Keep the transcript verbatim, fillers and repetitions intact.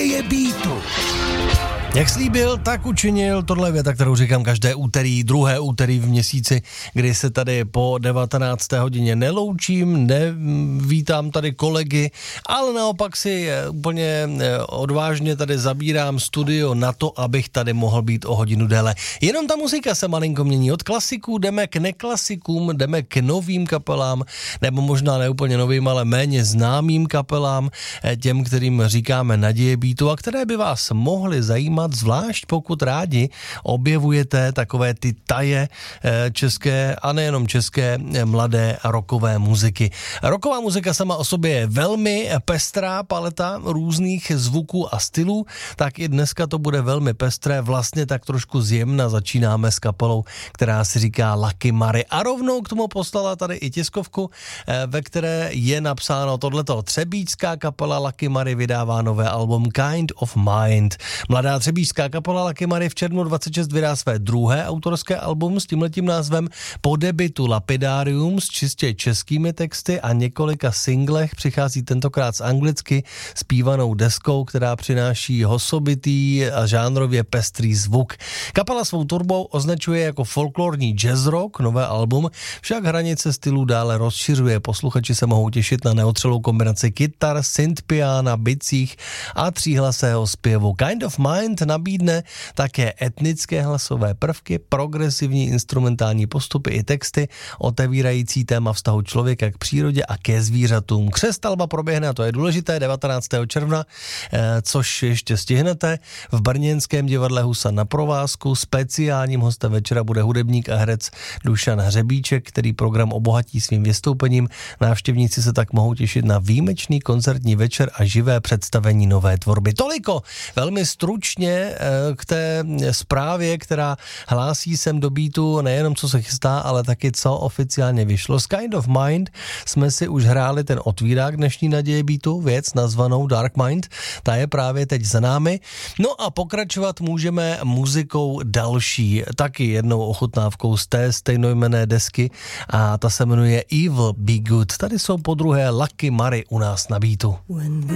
Naděje Beatu. Jak slíbil, tak učinil. Tohle je věta, kterou říkám každé úterý, druhé úterý v měsíci, kdy se tady po devatenácté hodině neloučím, nevítám tady kolegy, ale naopak si úplně odvážně tady zabírám studio na to, abych tady mohl být o hodinu déle. Jenom ta muzika se malinko mění. Od klasiků jdeme k neklasikům, jdeme k novým kapelám, nebo možná ne úplně novým, ale méně známým kapelám, těm, kterým říkáme Naděje Beatu a které by vás mohly zajímat, zvlášť pokud rádi objevujete takové ty taje české a nejenom české mladé rockové muziky. Rocková muzika sama o sobě je velmi pestrá paleta různých zvuků a stylů, tak i dneska to bude velmi pestré, vlastně tak trošku zjemna začínáme s kapelou, která si říká Lucky Mary a rovnou k tomu poslala tady i tiskovku, ve které je napsáno tohleto: třebíčská kapela Lucky Mary vydává nové album Kind of Mind. Mladá třebíčská kapela Lucky Mary v červnu dvacet šest vydá své druhé autorské album s tímhletím názvem. Po debutu Lapidarium s čistě českými texty a několika singlech přichází tentokrát s anglicky zpívanou deskou, která přináší hosobitý a žánrově pestrý zvuk. Kapela svou tvorbou označuje jako folklorní jazz rock, nové album však hranice stylu dále rozšiřuje. Posluchači se mohou těšit na neotřelou kombinaci kytar, synthpiana, bicích a tříhlasého zpěvu. Kind of Mind nabídne také etnické hlasové prvky, progresivní instrumentální postupy i texty, otevírající téma vztahu člověka k přírodě a ke zvířatům. Křest alba proběhne, a to je důležité, devatenáctého června, což ještě stihnete, v brněnském divadle Husa na provázku. Speciálním hostem večera bude hudebník a herec Dušan Hřebíček, který program obohatí svým vystoupením. Návštěvníci se tak mohou těšit na výjimečný koncertní večer a živé představení nové tvorby. Toliko velmi stručně k té zprávě, která hlásí sem do Beatu nejenom co se chystá, ale taky co oficiálně vyšlo. Z Kind of Mind jsme si už hráli ten otvírák dnešní Naděje Beatu, věc nazvanou Dark Mind, ta je právě teď za námi. No a pokračovat můžeme muzikou další, taky jednou ochutnávkou z té stejnojmenné desky a ta se jmenuje Evil Be Good. Tady jsou podruhé Lucky Mary u nás na Beatu.